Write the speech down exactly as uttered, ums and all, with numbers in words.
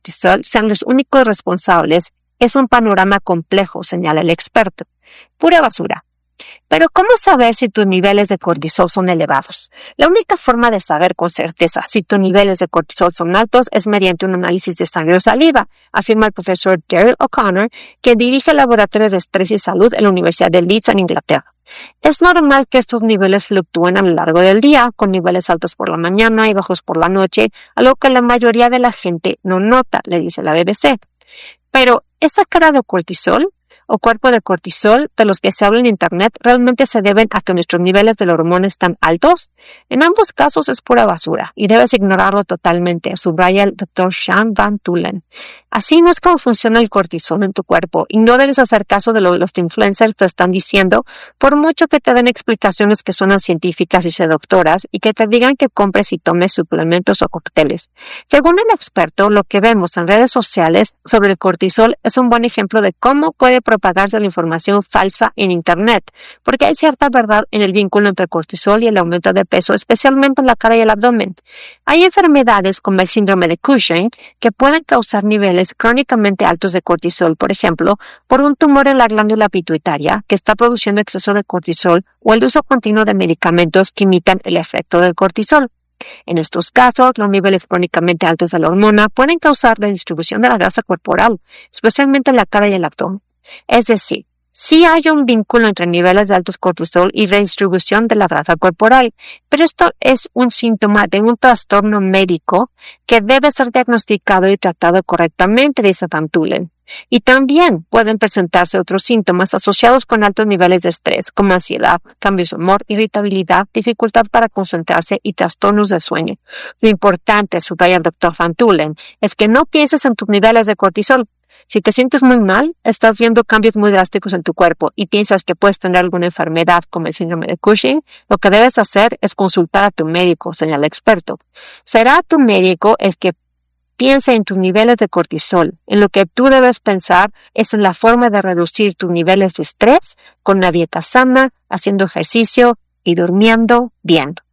cortisol sean los únicos responsables es un panorama complejo, señala el experto. Pura basura. Pero ¿cómo saber si tus niveles de cortisol son elevados? La única forma de saber con certeza si tus niveles de cortisol son altos es mediante un análisis de sangre o saliva, afirma el profesor Daryl O'Connor, que dirige el Laboratorio de Estrés y Salud en la Universidad de Leeds en Inglaterra. Es normal que estos niveles fluctúen a lo largo del día, con niveles altos por la mañana y bajos por la noche, algo que la mayoría de la gente no nota, le dice la B B C. Pero, ¿esa cara de cortisol o cuerpo de cortisol de los que se habla en Internet realmente se deben a que nuestros niveles de la hormona están altos? En ambos casos es pura basura y debes ignorarlo totalmente, subraya el doctor Sean Van Tullen. Así no es como funciona el cortisol en tu cuerpo y no debes hacer caso de lo que los influencers te están diciendo, por mucho que te den explicaciones que suenan científicas y seductoras y que te digan que compres y tomes suplementos o cócteles. Según el experto, lo que vemos en redes sociales sobre el cortisol es un buen ejemplo de cómo puede propagarse la información falsa en Internet, porque hay cierta verdad en el vínculo entre el cortisol y el aumento de peso, especialmente en la cara y el abdomen. Hay enfermedades como el síndrome de Cushing que pueden causar niveles crónicamente altos de cortisol, por ejemplo, por un tumor en la glándula pituitaria que está produciendo exceso de cortisol o el uso continuo de medicamentos que imitan el efecto del cortisol. En estos casos, los niveles crónicamente altos de la hormona pueden causar la distribución de la grasa corporal, especialmente en la cara y el abdomen. Es decir, sí hay un vínculo entre niveles de altos cortisol y redistribución de la grasa corporal, pero esto es un síntoma de un trastorno médico que debe ser diagnosticado y tratado correctamente, dice Van Tullen. Y también pueden presentarse otros síntomas asociados con altos niveles de estrés, como ansiedad, cambios de humor, irritabilidad, dificultad para concentrarse y trastornos de sueño. Lo importante, subraya el doctor Van Tullen, es que no pienses en tus niveles de cortisol. Si te sientes muy mal, estás viendo cambios muy drásticos en tu cuerpo y piensas que puedes tener alguna enfermedad como el síndrome de Cushing, lo que debes hacer es consultar a tu médico, señala el experto. Será tu médico el que piense en tus niveles de cortisol. En lo que tú debes pensar es en la forma de reducir tus niveles de estrés con una dieta sana, haciendo ejercicio y durmiendo bien.